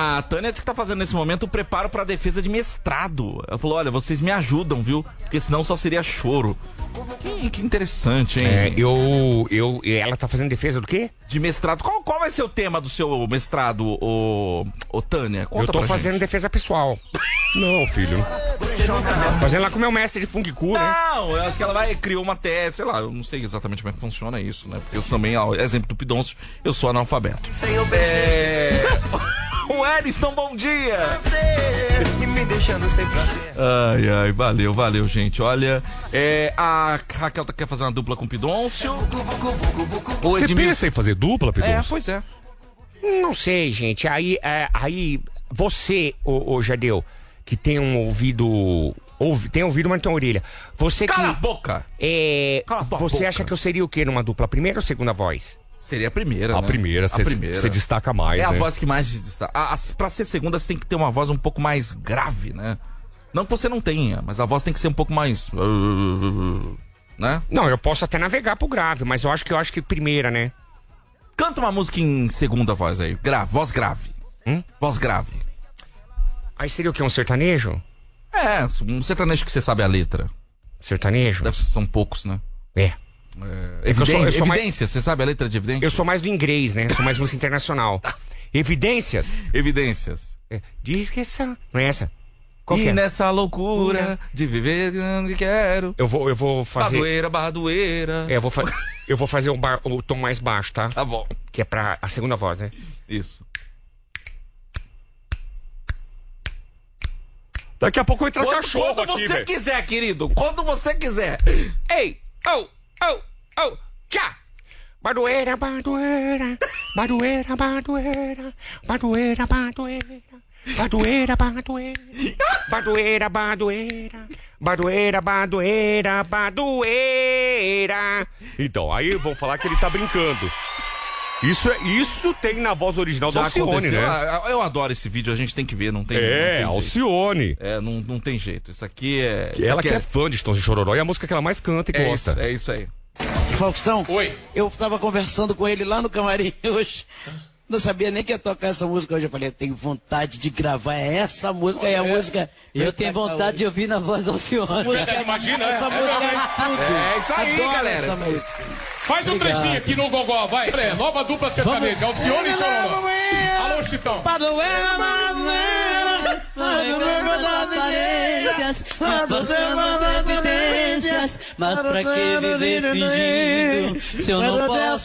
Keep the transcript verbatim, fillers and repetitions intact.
A Tânia disse que tá fazendo nesse momento o preparo pra defesa de mestrado. Ela falou, olha, vocês me ajudam, viu? Porque senão só seria choro. Que, que interessante, hein? É, eu, eu... Ela tá fazendo defesa do quê? De mestrado. Qual, qual vai ser o tema do seu mestrado, ô, ô Tânia? Conta eu tô pra fazendo gente. defesa pessoal. Não, filho. Fazendo lá com o meu mestre de Fung Fu, né? Não, eu acho que ela vai criar uma tese, sei lá, eu não sei exatamente como é que funciona isso, né? Porque eu também, ó, exemplo do Pidoncio, eu sou analfabeto. É... O Eriston, bom dia! Ai, ai, valeu, valeu, gente. Olha, é, a Raquel quer fazer uma dupla com o Pidoncio. Você Edmilson... pensa em fazer dupla, Pidoncio? É, pois é. Não sei, gente. Aí, é, aí você, ô, ô Jadeu, que tem um ouvido... Ouve, tem ouvido, mas não tem orelha. Você Cala que, a boca! É, Cala a tua você boca. acha que eu seria o quê numa dupla? Primeira ou segunda voz? Seria a primeira, A né? primeira, você destaca mais, É né? a voz que mais destaca. A, a, pra ser segunda, você tem que ter uma voz um pouco mais grave, né? Não que você não tenha, mas a voz tem que ser um pouco mais... Né? Não, eu posso até navegar pro grave, mas eu acho que eu acho que primeira, né? Canta uma música em segunda voz aí. Grave, voz grave. Hum? Voz grave. Aí seria o quê? Um sertanejo? É, um sertanejo que você sabe a letra. Sertanejo? Deve ser, são poucos, né? É. É, eu sou, eu sou evidências, mais... você sabe a letra de evidências? Eu sou mais do inglês, né? Eu sou mais música internacional. Evidências? Evidências. É. Diz que essa... Não é essa? Qual e que é? nessa loucura de viver onde quero. Eu vou, eu vou fazer... Badoeira, badoeira. É, eu vou, fa... eu vou fazer o, bar... o tom mais baixo, tá? Tá bom. Que é pra a segunda voz, né? Isso. Daqui a pouco entra quando, cachorro quando aqui, você véio. quiser, querido. Quando você quiser. Ei! Oh! Oh! Oh! Tchá! Badoeira, badoeira, badoeira, badoeira, badoeira, badoeira, badoeira, badoeira, badoeira, badoeira, badoeira, badoeira, badoeira. Então, aí eu vou falar que ele tá brincando. Isso, é, isso tem na voz original do Alcione, né? Ah, eu adoro esse vídeo, a gente tem que ver, não tem É, não tem Alcione. É, não, não tem jeito. Isso aqui é... Isso Ela aqui que é é fã de Tons de Chororó e a música que ela mais canta e é gosta. Isso, é isso aí. Faustão, Oi. Eu tava conversando com ele lá no camarim hoje. Não sabia nem que ia tocar essa música hoje. Eu falei, eu tenho vontade de gravar essa música. É a música. Eu tenho vontade de ouvir na voz do Alcione. Música, Imagina, essa é, música é, é tudo. É isso aí, Adoro galera. essa Essa música. Faz um trechinho aqui no Gogó, vai. É, nova dupla sertaneja, Alcione e Chororó. Alô, Chitão. Padoeira, padoeira, evidências, mas pra que viver fingindo se eu não posso